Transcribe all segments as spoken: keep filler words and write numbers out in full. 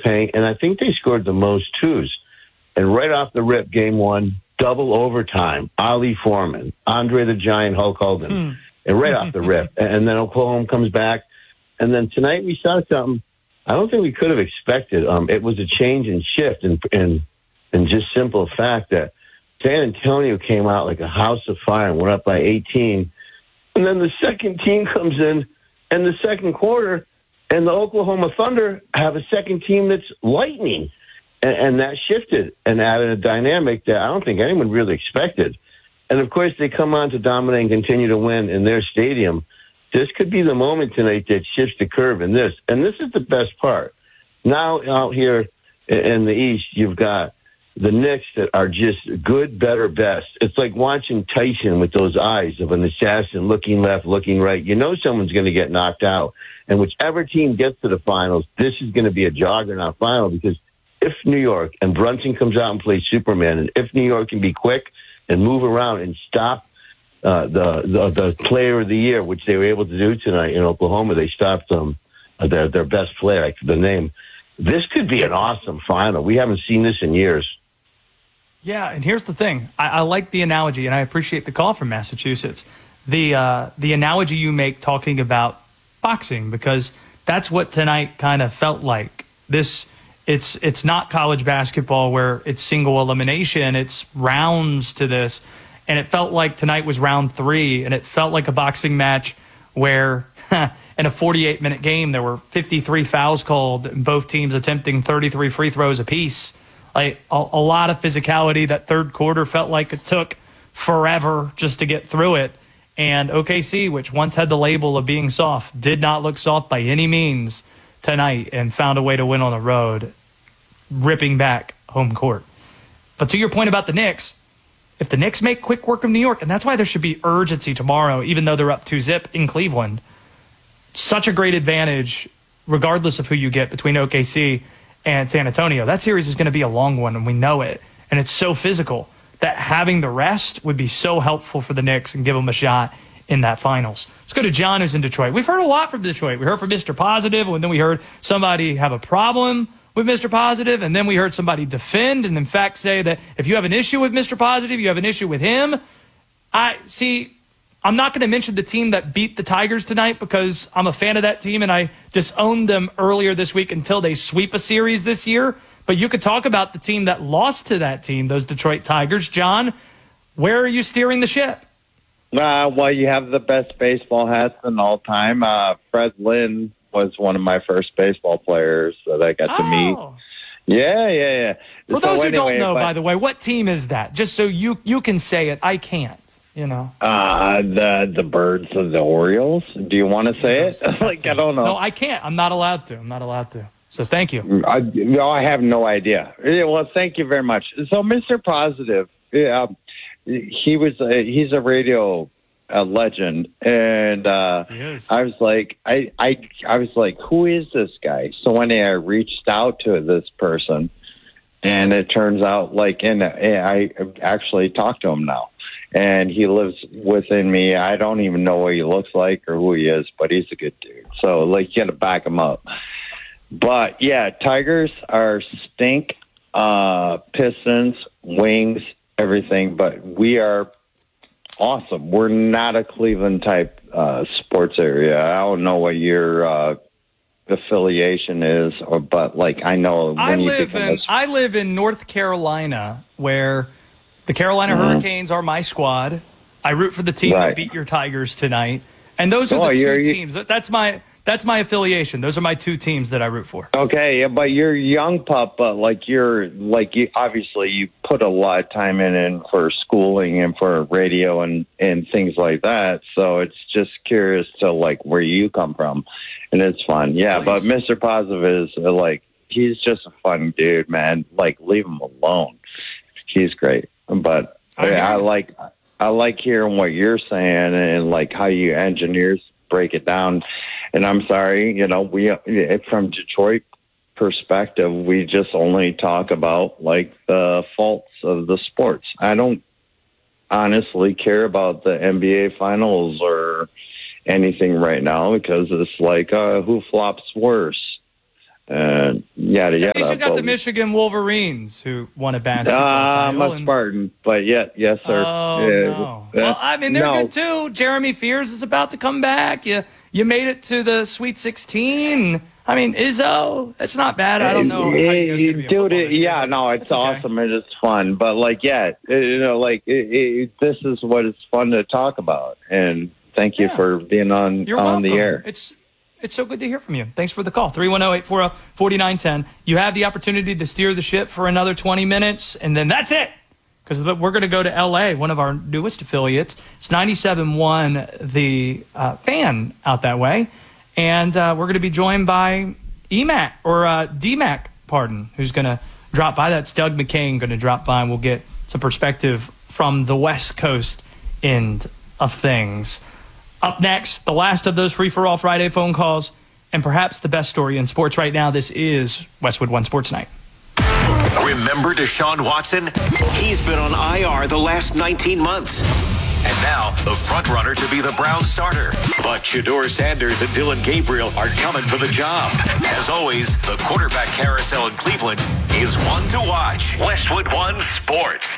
paint, and I think they scored the most twos. And right off the rip, game one, double overtime, Ali Foreman, Andre the Giant, Hulk Hogan, hmm. and right off the rip. And then Oklahoma comes back. And then tonight we saw something I don't think we could have expected. Um, it was a change in shift, and in, in, in just simple fact that San Antonio came out like a house of fire and went up by eighteen. And then the second team comes in in the second quarter, and the Oklahoma Thunder have a second team that's lightning. And, and that shifted and added a dynamic that I don't think anyone really expected. And, of course, they come on to dominate and continue to win in their stadium. This could be the moment tonight that shifts the curve in this. And this is the best part. Now out here in the East, you've got the Knicks that are just good, better, best. It's like watching Tyson with those eyes of an assassin looking left, looking right. You know someone's going to get knocked out. And whichever team gets to the finals, this is going to be a juggernaut final, because if New York and Brunson comes out and plays Superman, and if New York can be quick and move around and stop uh, the, the the player of the year, which they were able to do tonight in Oklahoma, they stopped them, um, their, their best player, like the name. This could be an awesome final. We haven't seen this in years. Yeah, and here's the thing. I, I like the analogy, and I appreciate the call from Massachusetts. The uh, the analogy you make talking about boxing, because that's what tonight kind of felt like. This it's it's not college basketball where it's single elimination. It's rounds to this, and it felt like tonight was round three, and it felt like a boxing match where in a forty-eight minute game there were fifty-three fouls called, and both teams attempting thirty-three free throws apiece. Like a, a lot of physicality. That third quarter felt like it took forever just to get through it. And O K C, which once had the label of being soft, did not look soft by any means tonight and found a way to win on the road, ripping back home court. But to your point about the Knicks, if the Knicks make quick work of New York, and that's why there should be urgency tomorrow, even though they're up two zip in Cleveland, such a great advantage, regardless of who you get between O K C and San Antonio. That series is going to be a long one, and we know it. And it's so physical that having the rest would be so helpful for the Knicks and give them a shot in that finals. Let's go to John, who's in Detroit. We've heard a lot from Detroit. We heard from Mister Positive, and then we heard somebody have a problem with Mister Positive, and then we heard somebody defend and, in fact, say that if you have an issue with Mister Positive, you have an issue with him. I see. I'm not going to mention the team that beat the Tigers tonight because I'm a fan of that team, and I disowned them earlier this week until they sweep a series this year. But you could talk about the team that lost to that team, those Detroit Tigers. John, where are you steering the ship? Uh, well, you have the best baseball hats in all time. Uh, Fred Lynn was one of my first baseball players that I got to meet. Oh. Yeah, yeah, yeah. For so those who anyway, don't know, but, by the way, what team is that? Just so you you can say it. I can't, you know. Uh, the the Birds of the Orioles. Do you want to say it? like, I don't know. No, I can't. I'm not allowed to. I'm not allowed to. So thank you. I, no, I have no idea. Yeah, well, thank you very much. So Mister Positive, yeah, he was a, he's a radio uh, legend, and uh, I was like, I, I, I was like, who is this guy? So one day I reached out to this person, and it turns out, like, and I actually talked to him now, and he lives within me. I don't even know what he looks like or who he is, but he's a good dude. So, like, you got to back him up. But, yeah, Tigers are stink, uh, Pistons, Wings, everything. But we are awesome. We're not a Cleveland-type uh, sports area. I don't know what your uh, affiliation is, or but, like, I know when I you live in this- I live in North Carolina, where the Carolina mm-hmm. Hurricanes are my squad. I root for the team right. that beat your Tigers tonight. And those are oh, the two you- teams. That's my... That's my affiliation. Those are my two teams that I root for. Okay, yeah, but you're young pup, but like you're like you obviously you put a lot of time in, in for schooling and for radio and, and things like that. So it's just curious to like where you come from, and it's fun. Yeah, Please. But Mister Positive is uh, like he's just a fun dude, man. Like leave him alone. He's great, but I, I like I like hearing what you're saying and like how you engineers break it down. And I'm sorry, you know, we from Detroit perspective, we just only talk about like the faults of the sports. I don't honestly care about the N B A finals or anything right now because it's like uh, who flops worse. and yada yada. You got but, the Michigan Wolverines who won a basketball uh, title. I'm a and, Spartan, but yet, yes, sir. Oh, uh, no. uh, Well, I mean, they're no. good, too. Jeremy Fears is about to come back. You you made it to the Sweet sixteen. I mean, Izzo, it's not bad. I don't know how you guys are gonna be in Dude, football it, this year, yeah, but no, it's that's okay. awesome and it's fun. But, like, yeah, it, you know, like, it, it, this is what it's fun to talk about. And thank you Yeah. for being on, You're on the welcome. air. It's it's so good to hear from you. Thanks for the call. three one zero, eight four zero, four nine one zero. You have the opportunity to steer the ship for another twenty minutes, and then that's it. Because we're going to go to L A, one of our newest affiliates. It's ninety-seven point one, the uh, fan out that way. And uh, we're going to be joined by E MAC, or uh, D MAC, pardon, who's going to drop by. That's Doug McCain going to drop by, and we'll get some perspective from the West Coast end of things. Up next, the last of those Free-for-All Friday phone calls, and perhaps the best story in sports right now. This is Westwood One Sports Night. Remember Deshaun Watson? He's been on I R the last nineteen months. And now, the front-runner to be the Browns starter. But Shedeur Sanders and Dylan Gabriel are coming for the job. As always, the quarterback carousel in Cleveland is one to watch. Westwood One Sports.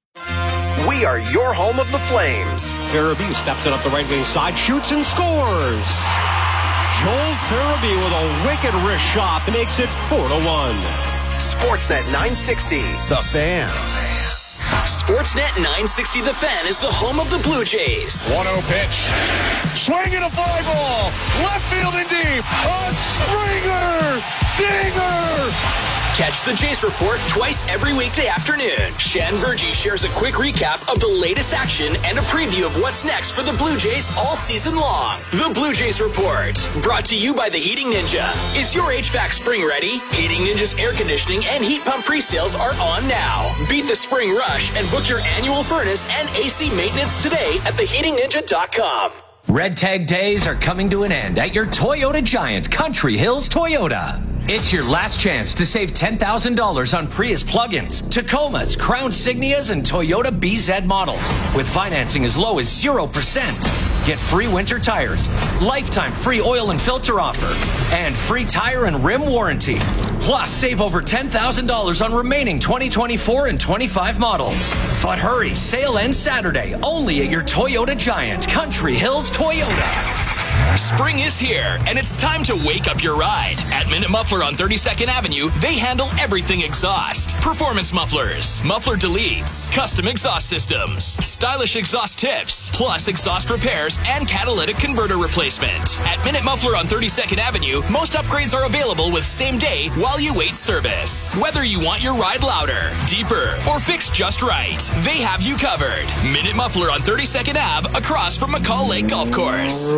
We are your home of the Flames. Farabee steps it up the right wing side, shoots and scores. Joel Farabee with a wicked wrist shot makes it four to one. Sportsnet nine sixty, The Fan. Sportsnet nine sixty The Fan is the home of the Blue Jays. one oh pitch. Swing and a fly ball. Left field and deep. A Springer. Dinger. Catch the Jays Report twice every weekday afternoon. Shan Vergy shares a quick recap of the latest action and a preview of what's next for the Blue Jays all season long. The Blue Jays Report, brought to you by the Heating Ninja. Is your H V A C spring ready? Heating Ninja's air conditioning and heat pump pre-sales are on now. Beat the spring rush and book your annual furnace and A C maintenance today at the heating ninja dot com. Red Tag Days are coming to an end at your Toyota Giant, Country Hills Toyota. It's your last chance to save ten thousand dollars on Prius plug-ins, Tacomas, Crown Signias, and Toyota B Z models with financing as low as zero percent. Get free winter tires, lifetime free oil and filter offer, and free tire and rim warranty. Plus, save over ten thousand dollars on remaining twenty twenty-four and twenty-five models. But hurry, sale ends Saturday, only at your Toyota Giant, Country Hills Toyota. Spring is here, and it's time to wake up your ride. At Minute Muffler on thirty-second Avenue, they handle everything exhaust. Performance mufflers, muffler deletes, custom exhaust systems, stylish exhaust tips, plus exhaust repairs and catalytic converter replacement. At Minute Muffler on thirty-second Avenue, most upgrades are available with same day while you wait service. Whether you want your ride louder, deeper, or fixed just right, they have you covered. Minute Muffler on thirty-second Avenue across from McCall Lake Golf Course.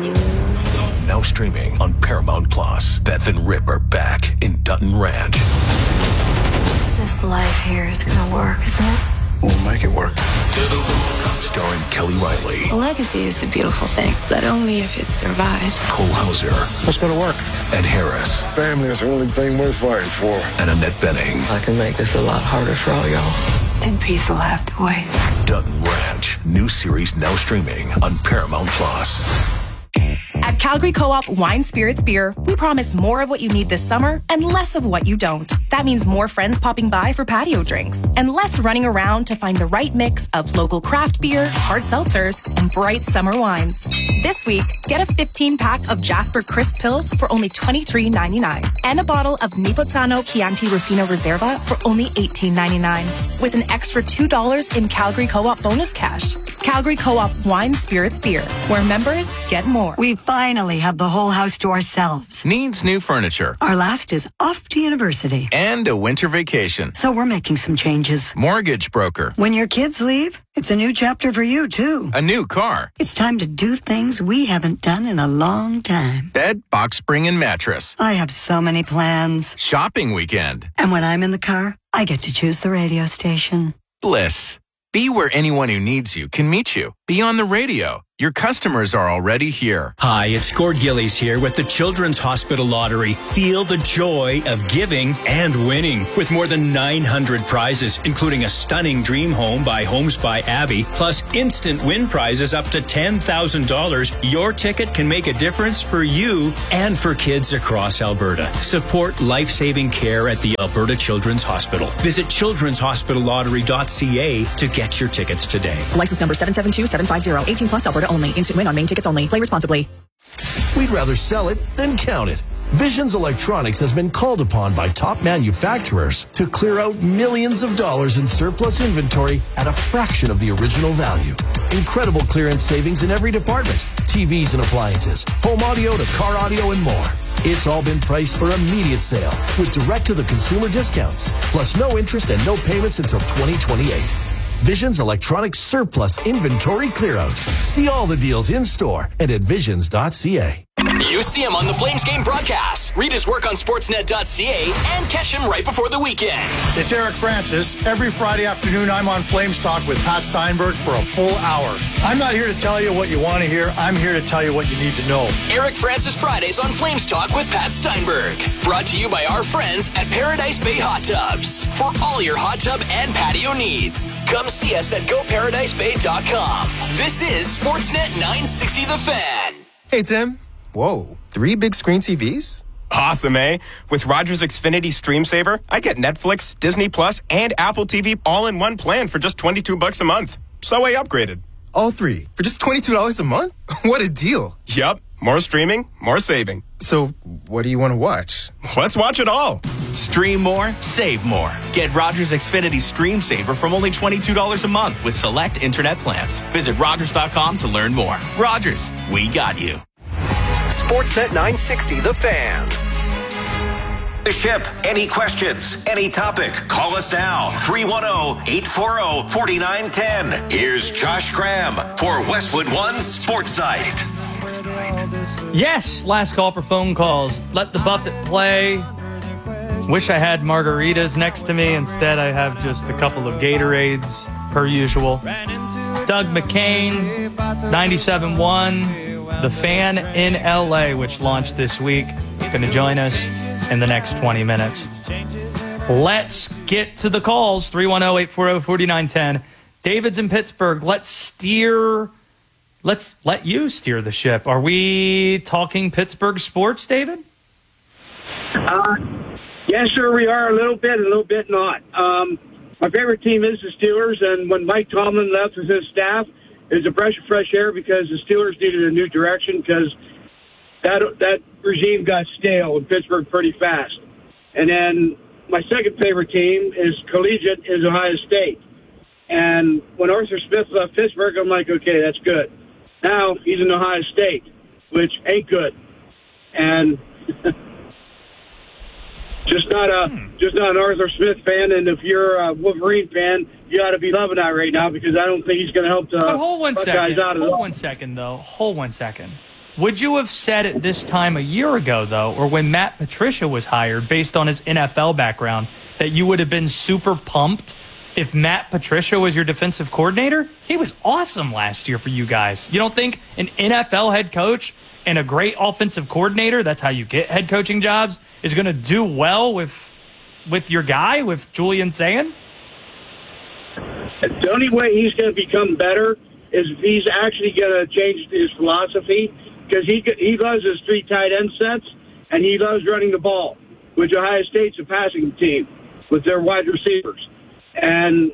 Now streaming on Paramount Plus. Beth and Rip are back in Dutton Ranch. This life here is gonna work, isn't it? We'll make it work. Starring Kelly Riley. A legacy is a beautiful thing, but only if it survives. Cole Hauser. What's going to work? Ed Harris. Family is the only thing worth fighting for. And Annette Bening. I can make this a lot harder for all y'all. And peace will have to wait. Dutton Ranch. New series now streaming on Paramount Plus. At Calgary Co-op Wine Spirits Beer, we promise more of what you need this summer and less of what you don't. That means more friends popping by for patio drinks and less running around to find the right mix of local craft beer, hard seltzers, and bright summer wines. This week, get a fifteen pack of Jasper Crisp Pills for only twenty-three ninety-nine and a bottle of Nipozzano Chianti Rufino Reserva for only eighteen ninety-nine with an extra two dollars in Calgary Co-op bonus cash. Calgary Co-op Wine Spirits Beer, where members get more. We finally have the whole house to ourselves. Needs new furniture. Our last is off to university. And a winter vacation. So we're making some changes. Mortgage broker. When your kids leave, it's a new chapter for you, too. A new car. It's time to do things we haven't done in a long time. Bed, box spring, and mattress. I have so many plans. Shopping weekend. And when I'm in the car, I get to choose the radio station. Bliss. Be where anyone who needs you can meet you. Beyond the radio, your customers are already here. Hi, it's Gord Gillies here with the Children's Hospital Lottery. Feel the joy of giving and winning. With more than nine hundred prizes, including a stunning dream home by Homes by Abby, plus instant win prizes up to ten thousand dollars, your ticket can make a difference for you and for kids across Alberta. Support life-saving care at the Alberta Children's Hospital. Visit children's hospital lottery dot c a to get your tickets today. License number seven seven two seven five zero. eighteen plus Alberta only. Instant win on main tickets only. Play responsibly. We'd rather sell it than count it. Visions Electronics has been called upon by top manufacturers to clear out millions of dollars in surplus inventory at a fraction of the original value. Incredible clearance savings in every department. T Vs and appliances, home audio to car audio and more. It's all been priced for immediate sale with direct-to-the-consumer discounts, plus no interest and no payments until twenty twenty-eight. Visions Electronics Surplus Inventory Clearout. See all the deals in store and at visions dot c a. You see him on the Flames game broadcast. Read his work on sportsnet dot c a and catch him right before the weekend. It's Eric Francis. Every Friday afternoon, I'm on Flames Talk with Pat Steinberg for a full hour. I'm not here to tell you what you want to hear. I'm here to tell you what you need to know. Eric Francis Fridays on Flames Talk with Pat Steinberg. Brought to you by our friends at Paradise Bay Hot Tubs. For all your hot tub and patio needs, come see us at go paradise bay dot com. This is Sportsnet nine sixty The Fan. Hey, Tim. Whoa, three big screen T Vs? Awesome, eh? With Rogers Xfinity Stream Saver, I get Netflix, Disney Plus, and Apple T V all in one plan for just twenty-two bucks a month. So I upgraded. All three for just twenty-two dollars a month? What a deal. Yup. More streaming, more saving. So what do you want to watch? Let's watch it all. Stream more, save more. Get Rogers Xfinity Stream Saver from only twenty-two dollars a month with select internet plans. Visit rogers dot com to learn more. Rogers, we got you. Sportsnet nine sixty The Fan. The Ship. Any questions? Any topic? Call us now. three one zero, eight four zero, four nine one zero. Here's Josh Graham for Westwood One Sports Night. Yes, last call for phone calls. Let the Buffett play. Wish I had margaritas next to me. Instead, I have just a couple of Gatorades, per usual. Doug McCain, ninety-seven one. The Fan in L A, which launched this week, is going to join us in the next twenty minutes. Let's get to the calls. three one zero, eight four zero, four nine one zero. David's in Pittsburgh. Let's steer. Let's let you steer the ship. Are we talking Pittsburgh sports, David? Uh, yeah, sure we are. A little bit, a little bit not. Um, my favorite team is the Steelers, and when Mike Tomlin left with his staff, it was a breath of fresh air because the Steelers needed a new direction because that that regime got stale in Pittsburgh pretty fast. And then my second favorite team is collegiate, is Ohio State. And when Arthur Smith left Pittsburgh, I'm like, okay, that's good. Now he's in Ohio State, which ain't good. And just not a just not an Arthur Smith fan. And if you're a Wolverine fan, you ought to be loving that right now because I don't think he's going to help the but hold one Buckeyes second. out of Hold one second, though. Hold one second. Would you have said it this time a year ago, though, or when Matt Patricia was hired, based on his N F L background, that you would have been super pumped if Matt Patricia was your defensive coordinator? He was awesome last year for you guys. You don't think an N F L head coach and a great offensive coordinator, that's how you get head coaching jobs, is going to do well with with your guy, with Julian Sayin? The only way he's going to become better is if he's actually going to change his philosophy because he he loves his three tight end sets and he loves running the ball, which Ohio State's a passing team with their wide receivers. And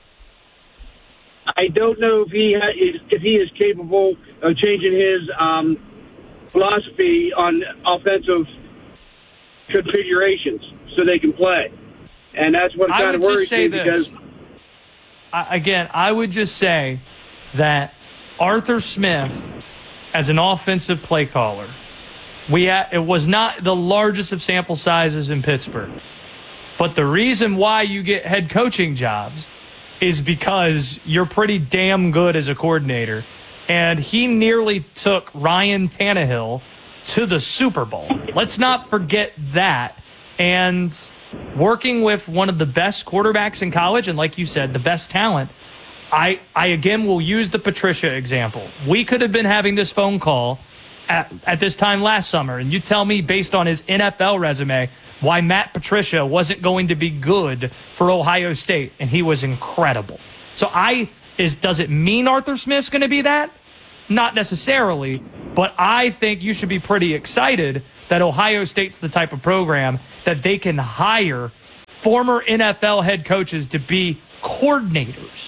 I don't know if he ha- if he is capable of changing his um, philosophy on offensive configurations so they can play. And that's what kind of worries me because I, again, I would just say that Arthur Smith, as an offensive play caller, we ha- it was not the largest of sample sizes in Pittsburgh. But the reason why you get head coaching jobs is because you're pretty damn good as a coordinator. And he nearly took Ryan Tannehill to the Super Bowl. Let's not forget that. And working with one of the best quarterbacks in college, and like you said, the best talent, I, I again will use the Patricia example. We could have been having this phone call at, at this time last summer, and you tell me based on his N F L resume why Matt Patricia wasn't going to be good for Ohio State, and he was incredible. So I is does it mean Arthur Smith's going to be that? Not necessarily, but I think you should be pretty excited that Ohio State's the type of program that they can hire former N F L head coaches to be coordinators.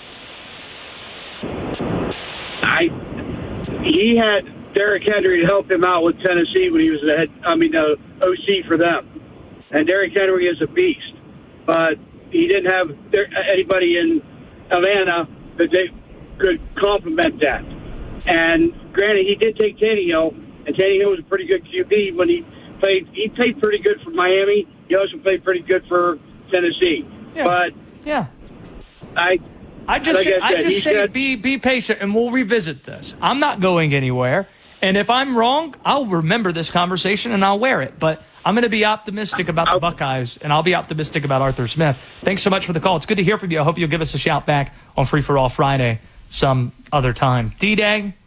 I he had Derrick Henry to help him out with Tennessee when he was the head. I mean, the O C for them, and Derrick Henry is a beast, but he didn't have anybody in Atlanta that they could complement that. And granted, he did take Tannehill, and Tannehill was a pretty good Q B when he played. He played pretty good for Miami. He also played pretty good for Tennessee. Yeah. But yeah, I. I just like say, I, said, I just say said, be be patient, and we'll revisit this. I'm not going anywhere, and if I'm wrong, I'll remember this conversation and I'll wear it. But I'm going to be optimistic about the Buckeyes, and I'll be optimistic about Arthur Smith. Thanks so much for the call. It's good to hear from you. I hope you'll give us a shout back on Free for All Friday some other time. D-Dag,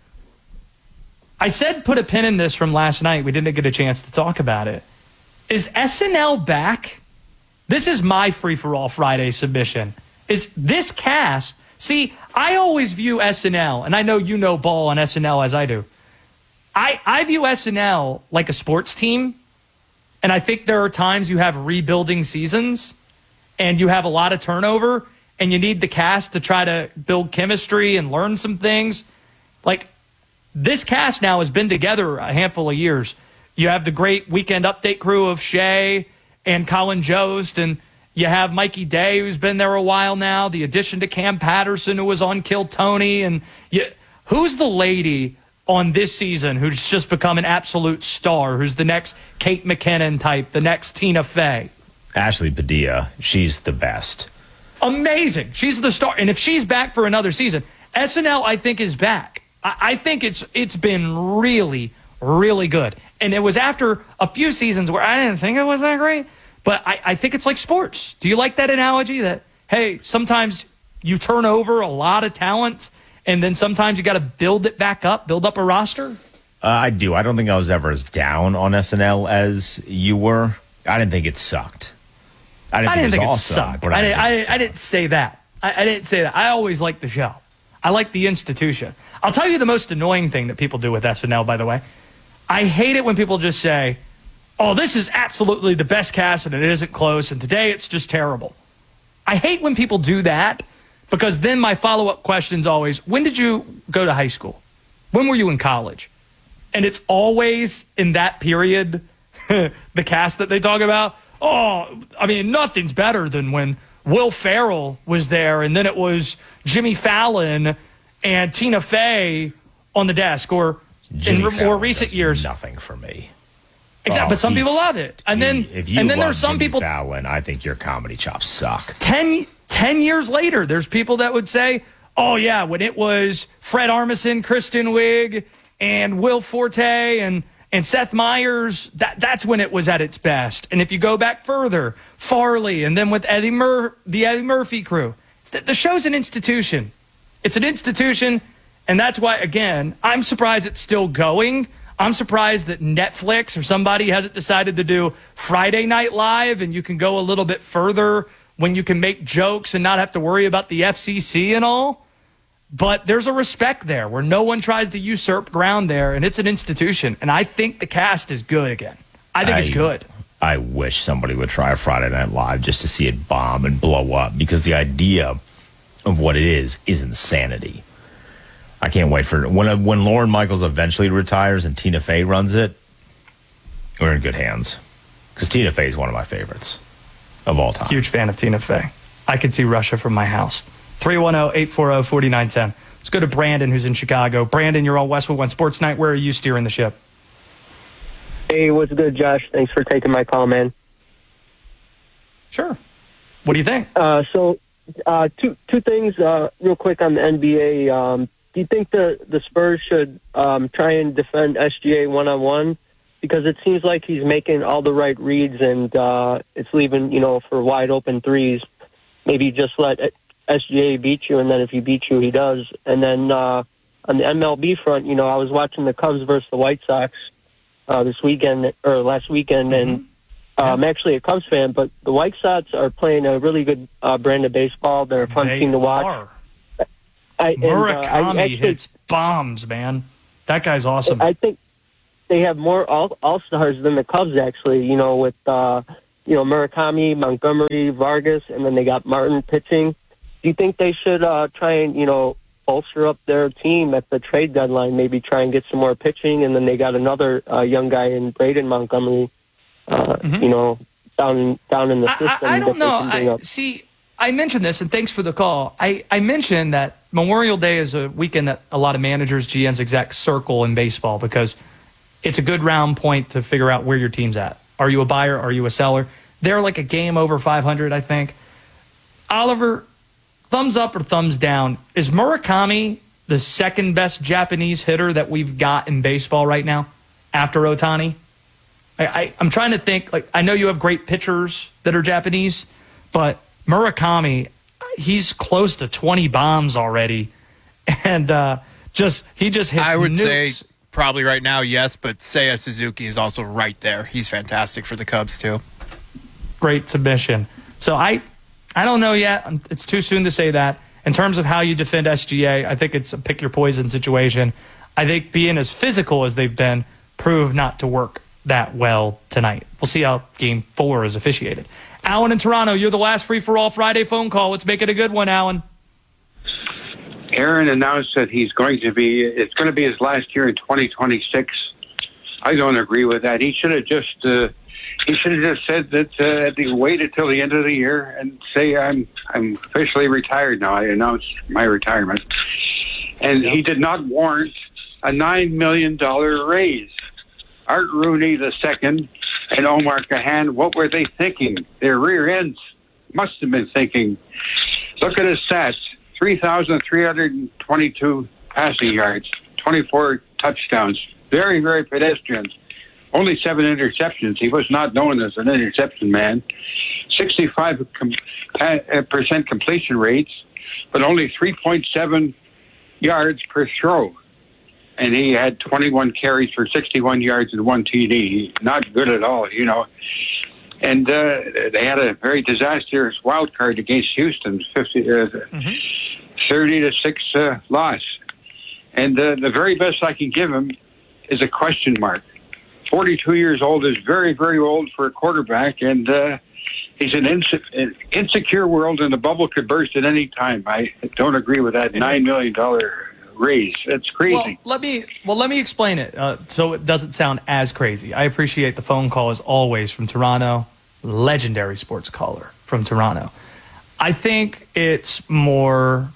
I said put a pin in this from last night. We didn't get a chance to talk about it. Is S N L back? This is my Free for All Friday submission. Is this cast, see, I always view S N L, and I know you know ball on S N L as I do. I, I view S N L like a sports team, and I think there are times you have rebuilding seasons, and you have a lot of turnover, and you need the cast to try to build chemistry and learn some things. Like, this cast now has been together a handful of years. You have the great Weekend Update crew of Shea and Colin Jost, and you have Mikey Day, who's been there a while now. The addition to Cam Patterson, who was on Kill Tony. And you, who's the lady on this season who's just become an absolute star, who's the next Kate McKinnon type, the next Tina Fey? Ashley Padilla. She's the best. Amazing. She's the star. And if she's back for another season, S N L, I think, is back. I, I think it's it's been really, really good. And it was after a few seasons where I didn't think it was that great. But I, I think it's like sports. Do you like that analogy that, hey, sometimes you turn over a lot of talent and then sometimes you got to build it back up, build up a roster? Uh, I do. I don't think I was ever as down on S N L as you were. I didn't think it sucked. I didn't, I think, didn't it, think was it awesome, sucked. But I, I, didn't, didn't I, think didn't, I didn't say that. I, I didn't say that. I always like the show. I like the institution. I'll tell you the most annoying thing that people do with S N L, by the way. I hate it when people just say, oh, this is absolutely the best cast and it isn't close, and today it's just terrible. I hate when people do that because then my follow-up question is always, when did you go to high school? When were you in college? And it's always in that period, the cast that they talk about. Oh, I mean, nothing's better than when Will Ferrell was there and then it was Jimmy Fallon and Tina Fey on the desk, or Jimmy in Fallon more recent does years. Nothing for me. Exactly, oh, but some people love it. And then, if you and then love there's some Jimmy people. Fallon, I think your comedy chops suck. Ten, ten years later, there's people that would say, "Oh yeah, when it was Fred Armisen, Kristen Wiig, and Will Forte, and and Seth Meyers, that that's when it was at its best." And if you go back further, Farley, and then with Eddie Mur- the Eddie Murphy crew, the, the show's an institution. It's an institution, and that's why, again, I'm surprised it's still going. I'm surprised that Netflix or somebody hasn't decided to do Friday Night Live, and you can go a little bit further when you can make jokes and not have to worry about the F C C and all. But there's a respect there where no one tries to usurp ground there, and it's an institution. And I think the cast is good again. I think I, it's good. I wish somebody would try Friday Night Live just to see it bomb and blow up, because the idea of what it is is insanity. I can't wait for when when Lorne Michaels eventually retires and Tina Fey runs it. We're in good hands, because Tina Fey is one of my favorites of all time. Huge fan of Tina Fey. I could see Russia from my house. three one zero, eight four zero, four nine one zero. Let's go to Brandon, who's in Chicago. Brandon, you're on Westwood One Sports Night. Where are you steering the ship? Hey, what's good, Josh? Thanks for taking my call, man. Sure. What do you think? Uh, so, uh, two two things uh, real quick on the N B A. Um, do you think the, the Spurs should um, try and defend S G A one-on-one? Because it seems like he's making all the right reads, and uh, it's leaving, you know, for wide-open threes. Maybe just let S G A beats you, and then if he beats you, he does. And then uh, on the M L B front, you know, I was watching the Cubs versus the White Sox uh, this weekend or last weekend, mm-hmm. and uh, I'm actually a Cubs fan, but the White Sox are playing a really good uh, brand of baseball. They're a fun they team to watch. Are. I, and, Murakami uh, I actually, hits bombs, man. That guy's awesome. I think they have more all all stars than the Cubs, actually. You know, with uh, you know Murakami, Montgomery, Vargas, and then they got Martin pitching. Do you think they should uh, try and you know bolster up their team at the trade deadline? Maybe try and get some more pitching, and then they got another uh, young guy in Braden Montgomery. Uh, mm-hmm. You know, down down in the system. I, I, I don't know. I, see, I mentioned this, and thanks for the call. I, I mentioned that Memorial Day is a weekend that a lot of managers, G Ms, execs circle in baseball because it's a good round point to figure out where your team's at. Are you a buyer? Are you a seller? They're like a game over five hundred, I think. Oliver, thumbs up or thumbs down? Is Murakami the second best Japanese hitter that we've got in baseball right now after Ohtani? I, I, I'm trying to think. Like I know you have great pitchers that are Japanese, but Murakami, he's close to twenty bombs already, and uh, just he just hits I would nukes. say probably right now, yes, but Seiya Suzuki is also right there. He's fantastic for the Cubs too. Great submission. So I, I don't know yet. It's too soon to say that. In terms of how you defend S G A, I think it's a pick your poison situation. I think being as physical as they've been proved not to work that well tonight. We'll see how game four is officiated. Alan in Toronto, you're the last free-for-all Friday phone call. Let's make it a good one, Alan. Aaron announced that he's going to be, it's going to be his last year in twenty twenty-six. I don't agree with that. He should have just, uh, he should have just said that, uh, he waited till the end of the year and say, I'm, I'm officially retired now. I announced my retirement. And he did not warrant a nine million dollars raise. Art Rooney the second and Omar Kahan, what were they thinking? Their rear ends must have been thinking. Look at his stats. three thousand three hundred twenty-two passing yards, twenty-four touchdowns. Very, very pedestrian. Only seven interceptions. He was not known as an interception man. sixty-five percent completion rates, but only three point seven yards per throw. And he had twenty-one carries for sixty-one yards and one T D. Not good at all, you know. And uh, they had a very disastrous wild card against Houston, fifty, uh, mm-hmm. thirty to six uh, loss. And uh, the very best I can give him is a question mark. forty-two years old is very, very old for a quarterback, and uh, he's an, inse- an insecure world, and the bubble could burst at any time. I don't agree with that nine million dollars raise. That's crazy. Well, let me well let me explain it uh, so it doesn't sound as crazy. I appreciate the phone call as always from Toronto, legendary sports caller from Toronto. I think it's more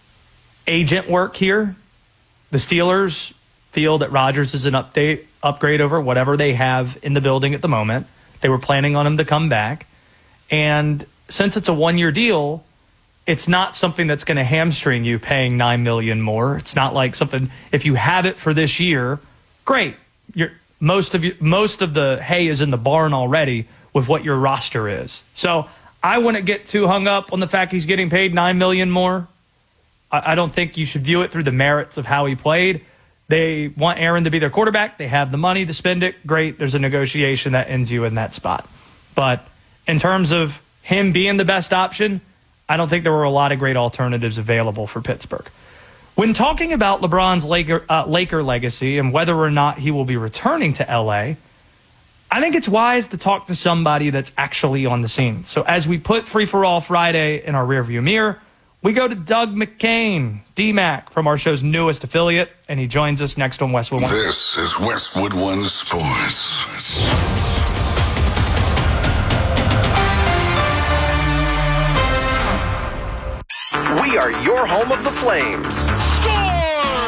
agent work here. The Steelers feel that Rodgers is an update upgrade over whatever they have in the building at the moment. They were planning on him to come back, and since it's a one-year deal, it's not something that's going to hamstring you paying nine million dollars more. It's not like something, if you have it for this year, great. You're, most of you, most of the hay is in the barn already with what your roster is. So I wouldn't get too hung up on the fact he's getting paid nine million dollars more. I, I don't think you should view it through the merits of how he played. They want Aaron to be their quarterback. They have the money to spend it. Great. There's a negotiation that ends you in that spot. But in terms of him being the best option, I don't think there were a lot of great alternatives available for Pittsburgh. When talking about LeBron's Laker, uh, Laker legacy and whether or not he will be returning to L A, I think it's wise to talk to somebody that's actually on the scene. So as we put Free for All Friday in our rearview mirror, we go to Doug McCain, D-Mac, from our show's newest affiliate, and he joins us next on Westwood One. This is Westwood One Sports. We are your home of the Flames. Scores!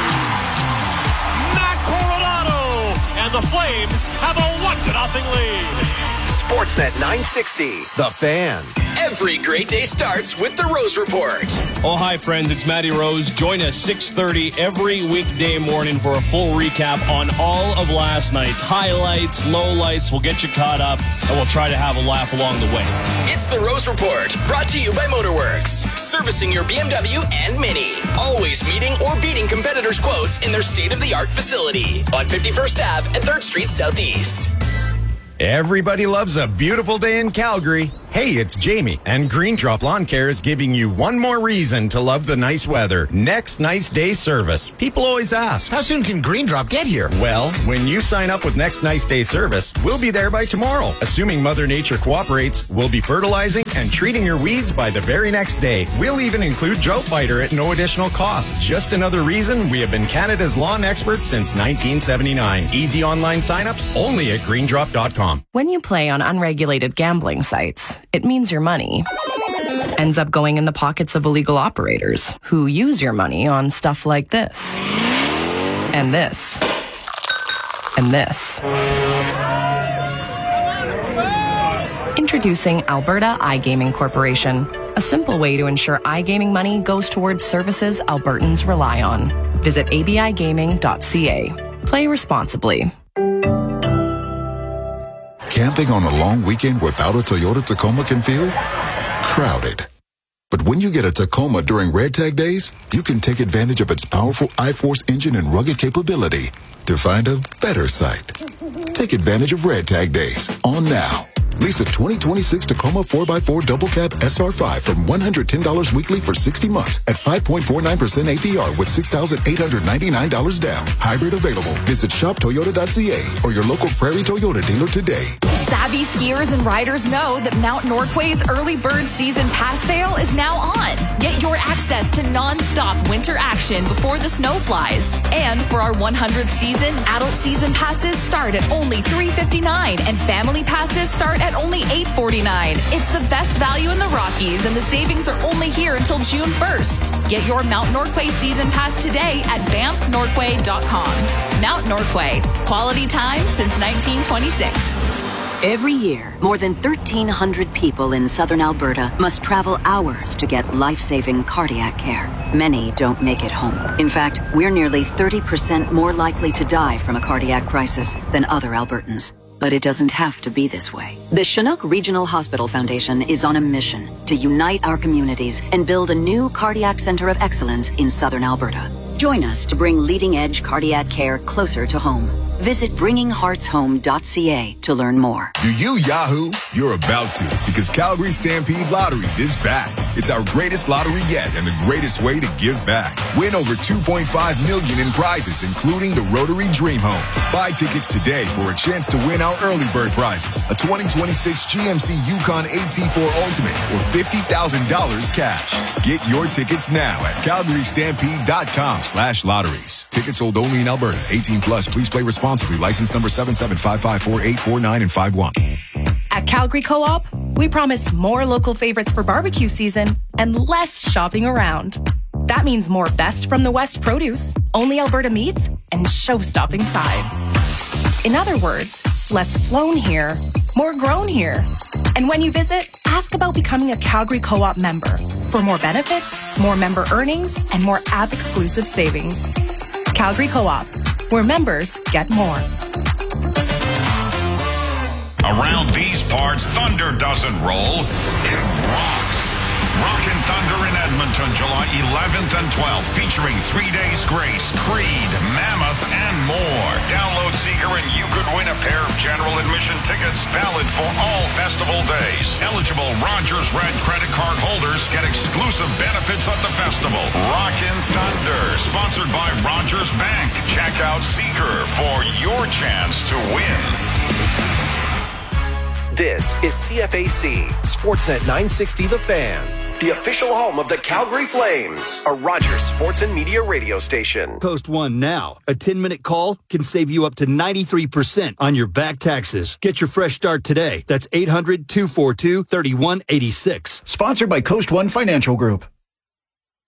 Matt Coronado! And the Flames have a one to nothing lead. Sportsnet nine sixty. The Fan. Every great day starts with the Rose Report. Oh, hi, friends. It's Matty Rose. Join us six thirty every weekday morning for a full recap on all of last night's highlights, lowlights. We'll get you caught up, and we'll try to have a laugh along the way. It's the Rose Report, brought to you by Motorworks, servicing your B M W and Mini. Always meeting or beating competitors' quotes in their state-of-the-art facility on fifty-first Avenue and third Street Southeast. Everybody loves a beautiful day in Calgary. Hey, it's Jamie, and Green Drop Lawn Care is giving you one more reason to love the nice weather. Next Nice Day service. People always ask, how soon can Green Drop get here? Well, when you sign up with Next Nice Day service, we'll be there by tomorrow. Assuming Mother Nature cooperates, we'll be fertilizing and treating your weeds by the very next day. We'll even include Drought Fighter at no additional cost. Just another reason we have been Canada's lawn experts since nineteen seventy-nine. Easy online signups only at green drop dot com. When you play on unregulated gambling sites, it means your money ends up going in the pockets of illegal operators who use your money on stuff like this, and this, and this. Introducing Alberta iGaming Corporation, a simple way to ensure iGaming money goes towards services Albertans rely on. Visit a b i gaming dot c a. Play responsibly. Camping on a long weekend without a Toyota Tacoma can feel crowded. But when you get a Tacoma during Red Tag Days, you can take advantage of its powerful iForce engine and rugged capability to find a better site. Take advantage of Red Tag Days on now. Lease a twenty twenty-six Tacoma four by four Double Cab S R five from one hundred ten dollars weekly for sixty months at five point four nine percent A P R with six thousand eight hundred ninety-nine dollars down. Hybrid available. Visit shop toyota dot c a or your local Prairie Toyota dealer today. Savvy skiers and riders know that Mount Norquay's early bird season pass sale is now on. Get your access to non-stop winter action before the snow flies. And for our one hundredth season, adult season passes start at only three hundred fifty-nine dollars and family passes start at only eight hundred forty-nine dollars. It's the best value in the Rockies, and the savings are only here until June first. Get your Mount Norquay season pass today at banff norquay dot com. Mount Norquay, quality time since nineteen twenty-six. Every year, more than thirteen hundred people in southern Alberta must travel hours to get life-saving cardiac care. Many don't make it home. In fact, we're nearly thirty percent more likely to die from a cardiac crisis than other Albertans. But it doesn't have to be this way. The Chinook Regional Hospital Foundation is on a mission to unite our communities and build a new cardiac center of excellence in southern Alberta. Join us to bring leading-edge cardiac care closer to home. Visit bringing hearts home dot c a to learn more. Do you Yahoo? You're about to, because Calgary Stampede Lotteries is back. It's our greatest lottery yet and the greatest way to give back. Win over two point five million dollars in prizes, including the Rotary Dream Home. Buy tickets today for a chance to win our early bird prizes, a twenty twenty-six G M C Yukon A T four Ultimate, or fifty thousand dollars cash. Get your tickets now at calgary stampede dot com slash lotteries. Tickets sold only in Alberta. eighteen plus. Please play responsibly. License number seven seven five five four eight four nine and five one. At Calgary Co-op, we promise more local favorites for barbecue season and less shopping around. That means more best from the West produce, only Alberta meats, and show-stopping sides. In other words, less flown here, more grown here. And when you visit, ask about becoming a Calgary Co-op member for more benefits, more member earnings, and more app-exclusive savings. Calgary Co-op, where members get more. Around these parts, thunder doesn't roll, it rocks. Rockin' Thunder in Edmonton, July eleventh and twelfth, featuring Three Days Grace, Creed, Mammoth, and more. Download Seeker and you could win a pair of general admission tickets, valid for all festival days. Eligible Rogers Red credit card holders get exclusive benefits at the festival. Rockin' Thunder, sponsored by Rogers Bank. Check out Seeker for your chance to win. This is C F A C, Sportsnet nine sixty The Fan, the official home of the Calgary Flames, a Rogers Sports and Media radio station. Post one now. A ten-minute call can save you up to ninety-three percent on your back taxes. Get your fresh start today. That's eight hundred two four two three one eight six. Sponsored by Coast One Financial Group.